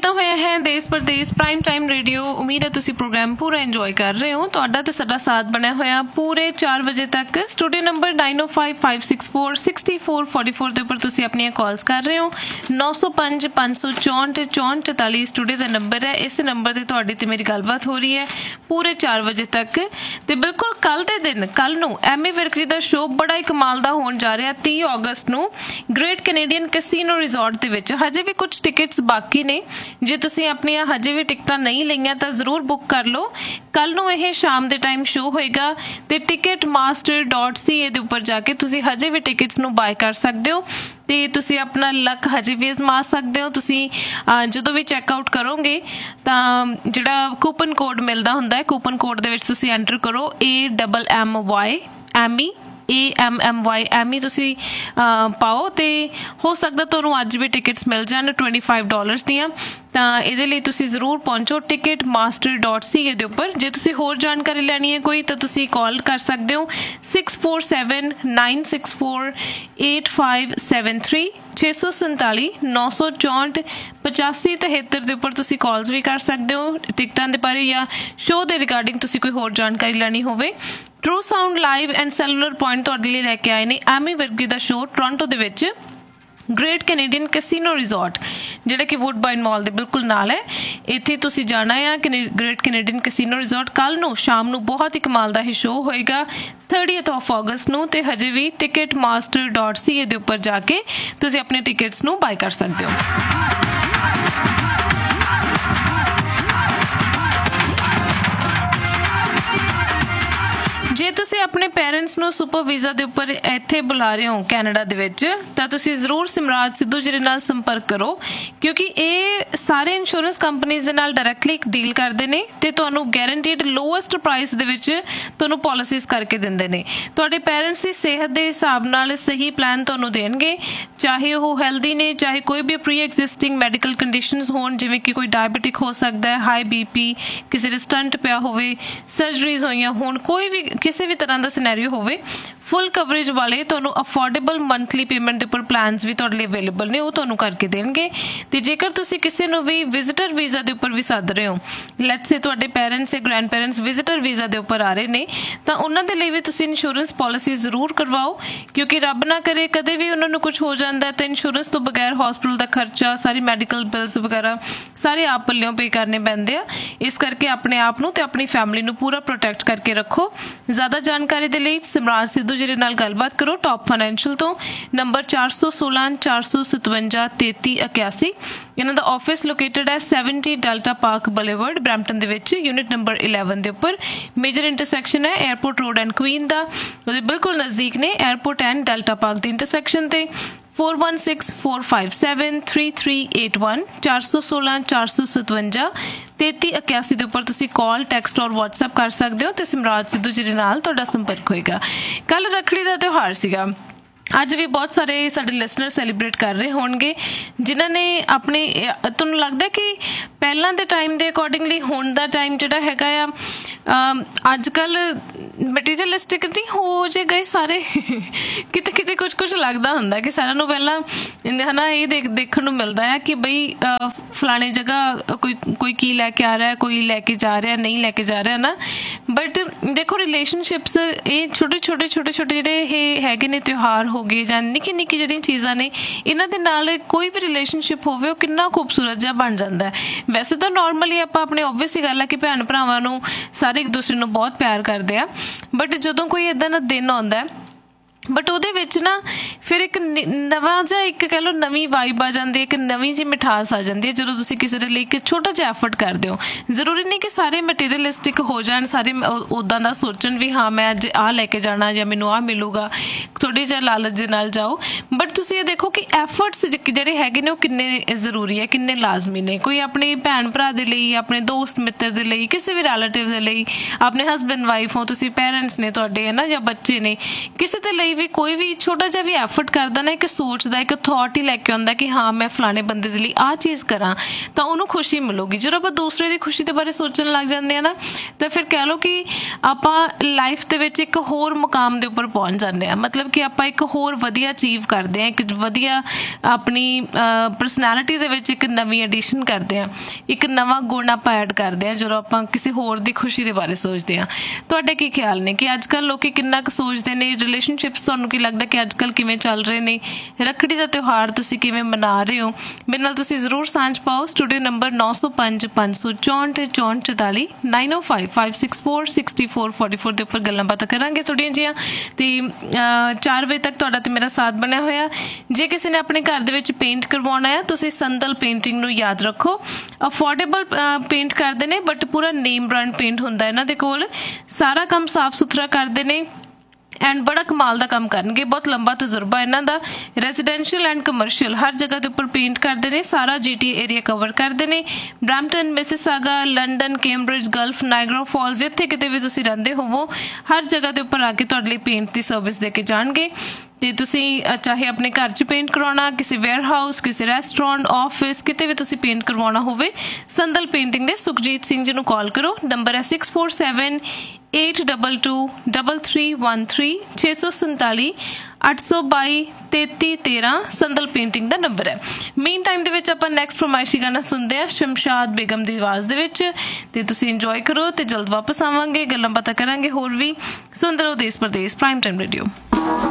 ਕੀਤਾ ਹੋਇਆ ਹੈ ਦੇਸ਼ ਪ੍ਰਦੇਸ਼ ਪ੍ਰਾਈਮ ਟਾਈਮ ਰੇਡੀਓ। ਉਮੀਦ ਹੈ ਤੁਸੀਂ ਪ੍ਰੋਗਰਾਮ ਪੂਰਾ ਇੰਜੋਏ ਕਰ ਰਹੇ ਹੋ। ਤੁਹਾਡਾ ਤੇ ਸਾਡਾ ਸਾਥ ਬਣਿਆ ਹੋਇਆ ਪੂਰੇ 4 ਵਜੇ ਤੱਕ। ਸਟੂਡੀਓ ਨੰਬਰ 9055646444 ਦੇ ਉੱਪਰ ਤੁਸੀਂ ਆਪਣੀਆਂ ਕਾਲਸ ਕਰ ਰਹੇ ਹੋ। 905 564 6444 ਸਟੂਡੀਓ ਦਾ ਨੰਬਰ ਹੈ। ਇਸ ਨੰਬਰ ਤੇ ਤੁਹਾਡੀ ਤੇ ਮੇਰੀ ਗੱਲਬਾਤ ਹੋ ਰਹੀ ਹੈ ਪੂਰੇ 4 ਵਜੇ ਤੱਕ। ਤੇ ਬਿਲਕੁਲ ਕੱਲ ਦੇ ਦਿਨ, ਕੱਲ ਨੂੰ ਐਮੀ ਵਿਰਕ ਜੀ ਦਾ ਸ਼ੋਅ ਬੜਾ ਹੀ ਕਮਾਲ ਦਾ ਹੋਣ ਜਾ ਰਿਹਾ 30 ਅਗਸਤ ਨੂੰ ਗ੍ਰੇਟ ਕੈਨੇਡੀਅਨ ਕੈਸੀਨੋ ਰਿਜ਼ੋਰਟ ਦੇ ਵਿੱਚ। ਹਜੇ ਵੀ ਕੁਝ ਟਿਕਟਸ ਬਾਕੀ ਨੇ। ਜੇ ਤੁਸੀਂ ਆਪਣੀਆਂ ਹਜੇ ਵੀ ਟਿਕਟਾਂ ਨਹੀਂ ਲਈਆਂ ਤਾਂ ਜ਼ਰੂਰ ਬੁੱਕ ਕਰ ਲਓ। ਕੱਲ ਨੂੰ ਇਹ ਸ਼ਾਮ ਦੇ ਟਾਈਮ ਸ਼ੋਅ ਹੋਏਗਾ ਤੇ ticketmaster.ca ਦੇ ਉੱਪਰ ਜਾ ਕੇ ਤੁਸੀਂ ਹਜੇ ਵੀ ਟਿਕਟਸ ਨੂੰ ਬਾਏ ਕਰ ਸਕਦੇ ਹੋ ਤੇ ਤੁਸੀਂ ਆਪਣਾ ਲੱਕ ਹਜੇ ਵੀ ਅਜ਼ਮਾ ਸਕਦੇ ਹੋ। ਤੁਸੀਂ ਜਦੋਂ ਵੀ ਚੈੱਕਆਊਟ ਕਰੋਗੇ ਤਾਂ ਜਿਹੜਾ ਕੂਪਨ ਕੋਡ ਮਿਲਦਾ ਹੁੰਦਾ ਹੈ, ਕੂਪਨ ਕੋਡ ਦੇ ਵਿੱਚ ਤੁਸੀਂ ਐਂਟਰ ਕਰੋ AMMY ਐਮੀ AMMY ਐਮੀ ਤੁਸੀਂ ਪਾਓ ਤੇ ਹੋ ਸਕਦਾ ਤੁਹਾਨੂੰ ਅੱਜ ਵੀ ਟਿਕਟਸ ਮਿਲ ਜਾਣ $25 ਦੀਆਂ। ਤਾਂ ਇਹਦੇ ਲਈ ਤੁਸੀਂ ਜ਼ਰੂਰ ਪਹੁੰਚੋ ticketmaster.ca ਦੇ ਉੱਪਰ। ਜੇ ਤੁਸੀਂ ਹੋਰ ਜਾਣਕਾਰੀ ਲੈਣੀ ਹੈ ਕੋਈ ਤਾਂ ਤੁਸੀਂ ਕਾਲ ਕਰ ਸਕਦੇ ਹੋ 6479648573 647 964 8573 ਦੇ ਉੱਪਰ ਤੁਸੀਂ ਕਾਲਸ ਵੀ ਕਰ ਸਕਦੇ ਹੋ ਟਿਕਟਾਂ ਦੇ ਬਾਰੇ ਜਾਂ ਸ਼ੋਅ ਦੇ ਰਿਗਾਰਡਿੰਗ ਤੁਸੀਂ ਕੋਈ ਹੋਰ ਜਾਣਕਾਰੀ ਲੈਣੀ ਹੋਵੇ। True sound live and cellular point ਤੁਹਾਡੇ ਲਈ ਲੈ ਕੇ ਆਏ ਨੇ ਐਮੀ ਵਿਰਕ ਦਾ ਸ਼ੋਅ ਟੋਰਾਂਟੋ ਦੇ ਵਿੱਚ ਗ੍ਰੇਟ ਕੈਨੇਡੀਅਨ ਕੈਸੀਨੋ ਰਿਜ਼ੋਰਟ, ਜਿਹੜਾ ਕਿ ਵੁੱਡਬਾਈਨ ਮਾਲ ਦੇ ਬਿਲਕੁਲ ਨਾਲ ਹੈ। ਇੱਥੇ ਤੁਸੀਂ ਜਾਣਾ ਆ ਗ੍ਰੇਟ ਕੈਨੇਡੀਅਨ ਕੈਸੀਨੋ ਰਿਜ਼ੋਰਟ। ਕੱਲ ਨੂੰ ਸ਼ਾਮ ਨੂੰ ਬਹੁਤ ਹੀ ਕਮਾਲ ਦਾ ਇਹ ਸ਼ੋਅ ਹੋਏਗਾ 30th of August ਨੂੰ। ਤੇ ਹਜੇ ਵੀ ticketmaster.ca ਦੇ ਉੱਪਰ ਜਾ ਕੇ ਤੁਸੀਂ ਆਪਣੇ ਟਿਕਟਸ ਨੂੰ ਬਾਏ ਕਰ ਸਕਦੇ ਹੋ। ਜੇ ਤੁਸੀਂ ਆਪਣੇ ਪੇਰੈਂਟਸ ਨੂੰ ਸੁਪਰ ਵੀਜ਼ਾ ਦੇ ਉੱਪਰ ਇੱਥੇ ਬੁਲਾ ਰਹੇ ਹੋ ਕੈਨੇਡਾ ਦੇ ਵਿੱਚ ਤਾਂ ਤੁਸੀਂ ਜ਼ਰੂਰ ਸਿਮਰਾਜ ਸਿੱਧੂ ਜੀ ਨਾਲ ਸੰਪਰਕ ਕਰੋ, ਕਿਉਂਕਿ ਇਹ ਸਾਰੇ ਇੰਸ਼ੋਰੈਂਸ ਕੰਪਨੀਜ਼ ਦੇ ਨਾਲ ਡਾਇਰੈਕਟਲੀ ਡੀਲ ਕਰਦੇ ਨੇ ਤੇ ਤੁਹਾਨੂੰ ਗੈਰੰਟੀਡ ਲੋਐਸਟ ਪ੍ਰਾਈਸ ਦੇ ਵਿੱਚ ਤੁਹਾਨੂੰ ਪਾਲਿਸੀਜ਼ ਕਰਕੇ ਦਿੰਦੇ ਨੇ। ਤੁਹਾਡੇ ਪੇਰੈਂਟਸ ਦੀ ਸਿਹਤ ਦੇ ਹਿਸਾਬ ਨਾਲ ਸਹੀ ਪਲਾਨ ਤੁਹਾਨੂੰ ਦੇਣਗੇ, ਚਾਹੇ ਉਹ ਹੈਲਦੀ ਨੇ, ਚਾਹੇ ਕੋਈ ਵੀ ਪ੍ਰੀ ਐਗਜ਼ਿਸਟਿੰਗ ਮੈਡੀਕਲ ਕੰਡੀਸ਼ਨਸ ਹੋਣ, ਜਿਵੇਂ ਕਿ ਕੋਈ ਡਾਇਬਟਿਕ ਹੋ ਸਕਦਾ ਹੈ, ਹਾਈ BP, ਕਿਸੇ ਦੇ ਸਟੰਟ ਪਿਆ ਹੋਵੇ, ਸਰਜਰੀਜ਼ ਹੋਈਆਂ ਹੋਣ, ਕੋਈ ਵੀ ਕਿਸੇ ਵੀ ਤਰ੍ਹਾਂ ਦਾ ਸਿਨੈਰੀਓ ਹੋਵੇ, ਫੁੱਲ ਕਵਰੇਜ ਵਾਲੇ ਤੁਹਾਨੂੰ ਅਫੋਰਡੇਬਲ ਮੰਥਲੀ ਪੇਮੈਂਟ ਦੇ ਉੱਪਰ ਪਲਾਨਸ ਵੀ ਤੁਹਾਡੇ ਲਈ ਅਵੇਲੇਬਲ ਨੇ, ਉਹ ਤੁਹਾਨੂੰ ਕਰਕੇ ਦੇਣਗੇ। ਤੇ ਜੇਕਰ ਤੁਸੀਂ ਕਿਸੇ ਨੂੰ ਵੀ ਵਿਜ਼ਿਟਰ ਵੀਜ਼ਾ ਦੇ ਉੱਪਰ ਵੀ ਸੱਦ ਰਹੇ ਹੋ, ਲੈਟਸ ਸੇ ਤੁਹਾਡੇ ਪੇਰੈਂਟਸ ਜਾਂ ਗ੍ਰੈਂਡ ਪੇਰੈਂਟਸ ਵਿਜ਼ਿਟਰ ਵੀਜ਼ਾ ਦੇ ਉੱਪਰ ਆ ਰਹੇ ਨੇ, ਤਾਂ ਉਹਨਾਂ ਦੇ ਲਈ ਵੀ ਤੁਸੀਂ ਇੰਸ਼ੋਰੈਂਸ ਪਾਲਿਸੀ ਜ਼ਰੂਰ ਕਰਵਾਓ, ਕਿਉਂਕਿ ਰੱਬ ਨਾ ਕਰੇ ਕਦੇ ਵੀ ਉਹਨਾਂ ਨੂੰ ਕੁਝ ਹੋ ਜਾਂਦਾ ਤਾਂ ਇੰਸ਼ੋਰੈਂਸ ਤੋਂ ਬਗੈਰ ਹਸਪੀਟਲ ਦਾ ਖਰਚਾ, ਸਾਰੀ ਮੈਡੀਕਲ ਬਿਲਸ ਵਗੈਰਾ ਸਾਰੇ ਆਪ ਪੱਲਿਓਂ ਪੇ ਕਰਨੇ ਪੈਂਦੇ ਆ। ਇਸ ਕਰਕੇ ਆਪਣੇ ਆਪ ਨੂੰ ਤੇ ਆਪਣੀ ਫੈਮਿਲੀ ਨੂੰ ਪੂਰਾ ਪ੍ਰੋਟੈਕਟ ਕਰਕੇ ਰੱਖੋ। ਜ਼ਿਆਦਾ ਜਾਣਕਾਰੀ ਦੇ ਲਈ ਸਿਮਰਾਜ ਸਿੱਧੂ ਜੀ ਨਾਲ ਗੱਲਬਾਤ ਕਰੋ ਟੌਪ ਫਾਈਨੈਂਸ਼ੀਅਲ ਤੋਂ। ਨੰਬਰ 416 457 3381। ਇਹਨਾਂ ਦਾ ਆਫਿਸ ਲੋਕੇਟਡ ਹੈ 70 ਡੈਲਟਾ ਪਾਰਕ ਬੁਲੇਵਰਡ ਬਰੈਂਪਟਨ ਦੇ ਵਿੱਚ, ਯੂਨਿਟ ਨੰਬਰ 11 ਦੇ ਉੱਪਰ। ਮੇਜਰ ਇੰਟਰਸੈਕਸ਼ਨ ਹੈ 에ਅਰਪੋਰਟ ਰੋਡ ਐਂਡ ਕੁਈਨ ਦਾ, ਉਹਦੇ ਬਿਲਕੁਲ ਨਜ਼ਦੀਕ ਨੇ airport and delta park the intersection ਤੇ। 4164573381 416 457 3381 ਦੇ ਉੱਪਰ ਤੁਸੀਂ ਕਾਲ, ਟੈਕਸਟ ਔਰ WhatsApp ਕਰ ਸਕਦੇ ਹੋ ਤੇ ਸਿਮਰਾਜ ਸਿੱਧੂ ਜੀ ਨਾਲ ਤੁਹਾਡਾ ਸੰਪਰਕ ਹੋਏਗਾ। ਕੱਲ ਰੱਖੜੀ ਦਾ ਤਿਉਹਾਰ ਸੀਗਾ। ਅੱਜ ਵੀ ਬਹੁਤ ਸਾਰੇ ਸਾਡੇ ਲਿਸਨਰ ਸੈਲੀਬ੍ਰੇਟ ਕਰ ਰਹੇ ਹੋਣਗੇ ਜਿਨ੍ਹਾਂ ਨੇ ਆਪਣੇ, ਤੁਹਾਨੂੰ ਲੱਗਦਾ ਕਿ ਪਹਿਲਾਂ ਦੇ ਟਾਈਮ ਦੇ ਅਕੋਰਡਿੰਗਲੀ ਹੁਣ ਦਾ ਟਾਈਮ ਜਿਹੜਾ ਹੈਗਾ ਆ ਅੱਜ ਕੱਲ੍ਹ ਮਟੀਰੀਅਲਿਸਟਿਕ ਨਹੀਂ ਹੋ ਜੇ ਗਏ ਸਾਰੇ। ਕਿਤੇ ਕਿਤੇ ਕੁਝ ਲੱਗਦਾ ਹੁੰਦਾ ਕਿ ਸਾਰਿਆਂ ਨੂੰ ਪਹਿਲਾਂ ਹੈ ਨਾ ਇਹ ਦੇਖਣ ਨੂੰ ਮਿਲਦਾ ਆ ਕਿ ਬਈ ਫਲਾਣੇ ਜਗ੍ਹਾ ਕੋਈ ਕੀ ਲੈ ਕੇ ਆ ਰਿਹਾ, ਕੋਈ ਲੈ ਕੇ ਜਾ ਰਿਹਾ, ਨਹੀਂ ਲੈ ਕੇ ਜਾ ਰਿਹਾ ਨਾ। ਬਟ ਦੇਖੋ ਰਿਲੇਸ਼ਨਸ਼ਿਪਸ ਇਹ ਛੋਟੇ ਜਿਹੜੇ ਇਹ ਹੈਗੇ ਨੇ ਤਿਉਹਾਰ ਹੋ ਗਏ ਜਾਂ ਨਿੱਕੀ ਜਿਹੜੀਆਂ ਚੀਜ਼ਾਂ ਨੇ, ਇਹਨਾਂ ਦੇ ਨਾਲ ਕੋਈ ਵੀ ਰਿਲੇਸ਼ਨਸ਼ਿਪ ਹੋਵੇ ਉਹ ਕਿੰਨਾ ਖੂਬਸੂਰਤ ਜਿਹਾ ਬਣ ਜਾਂਦਾ ਹੈ। ਵੈਸੇ ਤਾਂ ਨੋਰਮਲੀ ਆਪਾਂ ਆਪਣੇ ਓਬਵੀਅਸ ਹੀ ਗੱਲ ਹੈ ਕਿ ਭੈਣ ਭਰਾਵਾਂ ਨੂੰ ਸਾਰੇ ਇੱਕ ਦੂਸਰੇ ਨੂੰ ਬਹੁਤ ਪਿਆਰ ਕਰਦੇ ਆ, ਬਟ ਜਦੋਂ ਕੋਈ ਏਦਾਂ ਦਾ ਦਿਨ ਆਉਂਦਾ ਬਟ ਉਹਦੇ ਵਿੱਚ ਨਾ ਫਿਰ ਇੱਕ ਨਵਾਂ ਜਿਹਾ ਇੱਕ ਕਹਿ ਲਓ ਨਵੀਂ ਵਾਈਬ ਆ ਜਾਂਦੀ ਹੈ, ਇੱਕ ਨਵੀਂ ਜਿਹੀ ਮਿਠਾਸ ਆ ਜਾਂਦੀ ਹੈ ਜਦੋਂ ਤੁਸੀਂ ਕਿਸੇ ਦੇ ਲਈ ਇੱਕ ਛੋਟਾ ਜਿਹਾ ਐਫਰਟ ਕਰਦੇ ਹੋ। ਜ਼ਰੂਰੀ ਨਹੀਂ ਕਿ ਸਾਰੇ ਮਟੀਰੀਅਲਿਸਟਿਕ ਹੋ ਜਾਣ, ਸਾਰੇ ਉੱਦਾਂ ਦਾ ਸੋਚਣ ਵੀ ਹਾਂ ਮੈਂ ਅੱਜ ਆਹ ਲੈ ਕੇ ਜਾਣਾ ਜਾਂ ਮੈਨੂੰ ਆਹ ਮਿਲੂਗਾ, ਥੋੜ੍ਹੀ ਜਿਹੀ ਲਾਲਚ ਦੇ ਨਾਲ ਜਾਓ। ਬਟ ਤੁਸੀਂ ਇਹ ਦੇਖੋ ਕਿ ਐਫਰਟਸ ਜਿਹੜੇ ਹੈਗੇ ਨੇ ਉਹ ਕਿੰਨੇ ਜ਼ਰੂਰੀ ਹੈ, ਕਿੰਨੇ ਲਾਜ਼ਮੀ ਨੇ। ਕੋਈ ਆਪਣੇ ਭੈਣ ਭਰਾ ਦੇ ਲਈ, ਆਪਣੇ ਦੋਸਤ ਮਿੱਤਰ ਦੇ ਲਈ, ਕਿਸੇ ਵੀ ਰਿਲੇਟਿਵ ਦੇ ਲਈ, ਆਪਣੇ ਹਸਬੈਂਡ ਵਾਈਫ ਹੋ ਤੁਸੀਂ, ਪੇਰੈਂਟਸ ਨੇ ਤੁਹਾਡੇ ਹੈ ਨਾ ਜਾਂ ਬੱਚੇ ਨੇ, ਕਿਸੇ ਦੇ ਲਈ ਵੀ ਕੋਈ ਵੀ ਛੋਟਾ ਜਿਹਾ ਵੀ ਐਫਰਟ ਕਰਦਾ ਨਾ, ਇੱਕ ਸੋਚਦਾ, ਇੱਕ ਥੋਟ ਹੀ ਲੈ ਕੇ ਆਉਂਦਾ ਕਿ ਹਾਂ ਮੈਂ ਫਲਾਣੇ ਬੰਦੇ ਦੇ ਲਈ ਆਹ ਚੀਜ਼ ਕਰਾਂ, ਤਾਂ ਉਹਨੂੰ ਖੁਸ਼ੀ ਮਿਲੂਗੀ। ਜਦੋਂ ਆਪਾਂ ਦੂਸਰੇ ਦੀ ਖੁਸ਼ੀ ਦੇ ਬਾਰੇ ਸੋਚਣ ਲੱਗ ਜਾਂਦੇ ਆ ਨਾ, ਤਾਂ ਫਿਰ ਕਹਿ ਲਓ ਕਿ ਆਪਾਂ ਲਾਈਫ ਦੇ ਵਿੱਚ ਇੱਕ ਹੋਰ ਮੁਕਾਮ ਦੇ ਉੱਪਰ ਪਹੁੰਚ ਜਾਂਦੇ ਆ। ਮਤਲਬ ਕਿ ਆਪਾਂ ਇੱਕ ਹੋਰ ਵਧੀਆ ਅਚੀਵ ਕਰਦੇ ਹਾਂ, ਇੱਕ ਵਧੀਆ ਆਪਣੀ ਪਰਸਨੈਲਿਟੀ ਦੇ ਵਿੱਚ ਇੱਕ ਨਵੀਂ ਐਡੀਸ਼ਨ ਕਰਦੇ ਹਾਂ, ਇੱਕ ਨਵਾਂ ਗੁਣ ਆਪਾਂ ਐਡ ਕਰਦੇ ਹਾਂ ਜਦੋਂ ਆਪਾਂ ਕਿਸੇ ਹੋਰ ਦੀ ਖੁਸ਼ੀ ਦੇ ਬਾਰੇ ਸੋਚਦੇ ਹਾਂ। ਤੁਹਾਡੇ ਕੀ ਖਿਆਲ ਨੇ ਕਿ ਅੱਜ ਕੱਲ੍ਹ ਲੋਕੀ ਕਿੰਨਾ ਕੁ ਸੋਚਦੇ ਨੇ? ਰਿਲੇਸ਼ਨਸ਼ਿਪਸ ਤੁਹਾਨੂੰ ਕੀ ਲੱਗਦਾ ਕਿ ਅੱਜ ਕੱਲ੍ਹ ਕਿਵੇਂ ਚੱਲ ਰਹੇ ਨੇ? ਰੱਖੜੀ ਦਾ ਤਿਉਹਾਰ ਤੁਸੀਂ ਕਿਵੇਂ ਮਨਾ ਰਹੇ ਹੋ? ਮੇਰੇ ਨਾਲ ਤੁਸੀਂ ਜ਼ਰੂਰ ਸਾਂਝ ਪਾਓ। ਸਟੂਡੀਓ ਨੰਬਰ 905 564 6444 905 564 6444 ਦੇ ਉੱਪਰ ਗੱਲਾਂ ਬਾਤਾਂ ਕਰਾਂਗੇ ਥੋੜ੍ਹੀਆਂ ਜਿਹੀਆਂ, ਤੇ 4 ਵਜੇ ਤੱਕ ਤੁਹਾਡਾ ਤੇ ਮੇਰਾ ਸਾਥ ਬਣਿਆ ਹੋਇਆ। ਜੇ ਕਿਸੇ ਨੇ ਆਪਣੇ ਘਰ ਦੇ ਵਿੱਚ ਪੇਂਟ ਕਰਵਾਉਣਾ ਹੈ, ਤੁਸੀਂ ਸੰਦਲ ਪੇਂਟਿੰਗ ਨੂੰ ਯਾਦ ਰੱਖੋ। ਅਫੋਰਡੇਬਲ ਪੇਂਟ ਕਰਦੇ ਨੇ, ਬਟ ਪੂਰਾ ਨੇਮ ਬ੍ਰਾਂਡ ਪੇਂਟ ਹੁੰਦਾ ਇਹਨਾਂ ਦੇ ਕੋਲ। ਸਾਰਾ ਕੰਮ ਸਾਫ ਸੁਥਰਾ ਕਰਦੇ ਨੇ ਐਂਡ ਬੜਾ ਕਮਾਲ ਦਾ ਕੰਮ ਕਰਨਗੇ। ਬਹੁਤ ਲੰਬਾ ਤਜਰਬਾ ਇਹਨਾਂ ਦਾ। ਰੈਜ਼ੀਡੈਂਸ਼ੀਅਲ ਐਂਡ ਕਮਰਸ਼ੀਅਲ ਹਰ ਜਗ੍ਹਾ ਦੇ ਉੱਪਰ ਪੇਂਟ ਕਰਦੇ ਨੇ। ਸਾਰਾ GTA ਏਰੀਆ ਕਵਰ ਕਰਦੇ ਨੇ। Brampton, Mississauga, London, Cambridge, Gulf, Niagara false, ਜਿੱਥੇ ਕਿਤੇ ਵੀ ਤੁਸੀਂ ਰਹਿੰਦੇ ਹੋਵੋ, ਹਰ ਜਗ੍ਹਾ ਦੇ ਉੱਪਰ ਆ ਕੇ ਤੁਹਾਡੇ ਲਈ ਪੇਂਟ ਦੀ ਸਰਵਿਸ ਦੇ ਕੇ ਜਾਣਗੇ। ਤੇ ਤੁਸੀਂ ਚਾਹੇ ਆਪਣੇ ਘਰ 'ਚ ਪੇਂਟ ਕਰਵਾਉਣਾ, ਕਿਸੇ ਵੇਅਰ ਹਾਊਸ, ਕਿਸੇ ਰੈਸਟੋਰੈਂਟ, ਆਫਿਸ, ਕਿਤੇ ਵੀ ਤੁਸੀਂ ਪੇਂਟ ਕਰਵਾਉਣਾ ਹੋਵੇ, ਸੰਦਲ ਪੇਂਟਿੰਗ ਦੇ ਸੁਖਜੀਤ ਸਿੰਘ ਜੀ ਨੂੰ ਕਾਲ ਕਰੋ। ਨੰਬਰ ਹੈ 647 822 3313 647 822 3313 ਸੰਦਲ ਪੇਂਟਿੰਗ ਦਾ ਨੰਬਰ ਹੈ। ਮੇਨ ਟਾਈਮ ਦੇ ਵਿੱਚ ਆਪਾਂ ਨੈਕਸਟ ਫਰਮਾਇਸ਼ੀ ਗਾਣਾ ਸੁਣਦੇ ਹਾਂ ਸ਼ਮਸ਼ਾਦ ਬੇਗਮ ਦੀ ਆਵਾਜ਼ ਦੇ ਵਿੱਚ, ਤੇ ਤੁਸੀਂ ਇੰਜੋਏ ਕਰੋ ਤੇ ਜਲਦ ਵਾਪਸ ਆਵਾਂਗੇ, ਗੱਲਾਂ ਬਾਤਾਂ ਕਰਾਂਗੇ ਹੋਰ ਵੀ। ਸੁਣਦੇ ਰਹੋ ਦੇਸ਼ ਪ੍ਰਦੇਸ਼ ਪ੍ਰਾਈਮ ਟਾਈਮ ਰੇਡੀਓ।